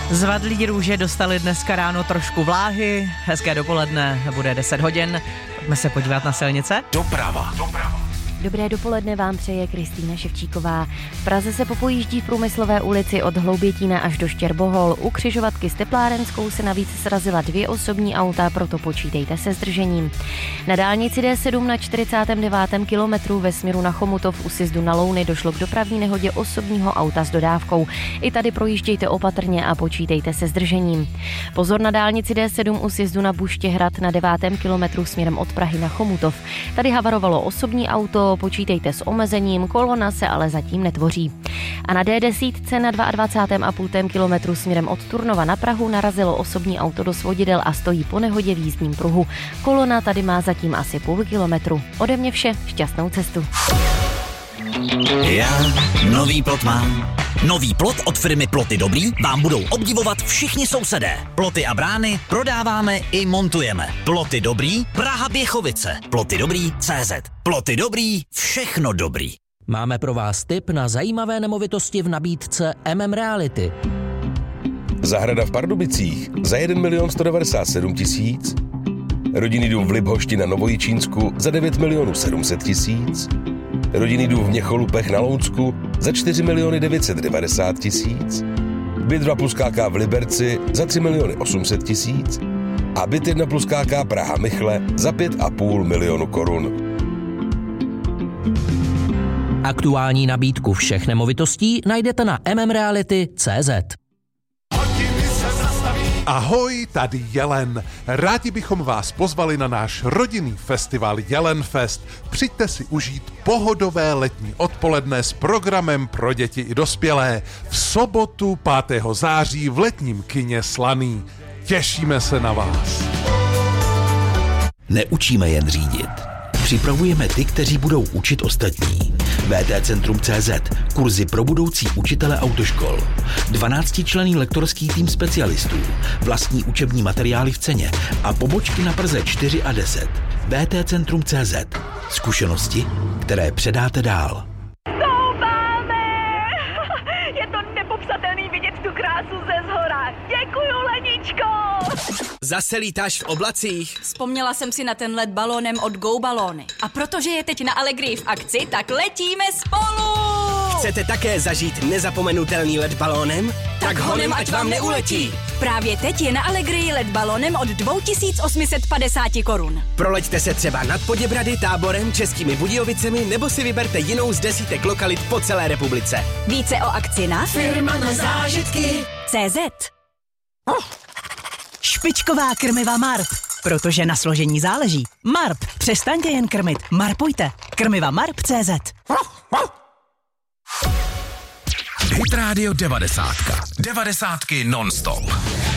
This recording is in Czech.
Zvadlí růže dostali dneska ráno trošku vláhy, hezké dopoledne, bude 10 hodin, pojďme se podívat na silnice. Doprava. Dobré dopoledne vám přeje Kristýna Ševčíková. V Praze se popojíždí v Průmyslové ulici od Hloubětína až do Štěrbohol. U křižovatky s Teplárenskou se navíc srazila 2 osobní auta, proto počítejte se zdržením. Na dálnici D7 na 49. kilometru ve směru na Chomutov u sjezdu na Louny došlo k dopravní nehodě osobního auta s dodávkou. I tady projíždějte opatrně a počítejte se zdržením. Pozor na dálnici D7 u sjezdu na Buštěhrad na 9. kilometru směrem od Prahy na Chomutov. Tady havarovalo osobní auto, počítejte s omezením, kolona se ale zatím netvoří. A na D10 na 22,5 kilometru směrem od Turnova na Prahu narazilo osobní auto do svodidel a stojí po nehodě v jízdním pruhu. Kolona tady má zatím asi půl kilometru. Ode mě vše, šťastnou cestu. Já nový plot mám. Nový plot od firmy Ploty Dobrý vám budou obdivovat všichni sousedé. Ploty a brány prodáváme i montujeme. Ploty Dobrý, Praha Běchovice. Ploty Dobrý CZ. Ploty Dobrý, všechno dobrý. Máme pro vás tip na zajímavé nemovitosti v nabídce Reality. Zahrada v Pardubicích za 1 197 000. Rodinný dům v Libhošti na Novojičínsku za 9 700 000. Rodinný dům v Měcholupech na Lounsku za 4 990 000. Byt 2 + KK v Liberci za 3 800 000. A byt 1 + KK Praha Michle za 5,5 milionu korun. Aktuální nabídku všech nemovitostí najdete na mmreality.cz. Ahoj, tady Jelen. Rádi bychom vás pozvali na náš rodinný festival Jelenfest. Přijďte si užít pohodové letní odpoledne s programem pro děti i dospělé. V sobotu 5. září v letním kině Slaný. Těšíme se na vás. Neučíme jen řídit. Připravujeme ty, kteří budou učit ostatní. VTCentrum.cz, kurzy pro budoucí učitele autoškol, 12členný lektorský tým specialistů, vlastní učební materiály v ceně a pobočky na Praze 4 a 10. VTCentrum.cz, zkušenosti, které předáte dál. Je to nepopsatelný vidět tu krásu ze zhora. Děkuju, Leničko! Zase lítáš v oblacích? Vzpomněla jsem si na ten let balónem od Go Balóny. A protože je teď na Allegrii v akci, tak letíme spolu! Chcete také zažít nezapomenutelný let balónem? Tak honem, ať vám neuletí! Právě teď je na Allegrii let balónem od 2850 korun. Proleďte se třeba nad Poděbrady, Táborem, Českými Budějovicemi nebo si vyberte jinou z desítek lokalit po celé republice. Více o akci na Firma na zážitky. CZ. Špičková krmiva Marp, protože na složení záleží. Marp, přestaňte jen krmit, marpujte. Krmiva Marp.cz. Hit Radio 90. 90 non-stop.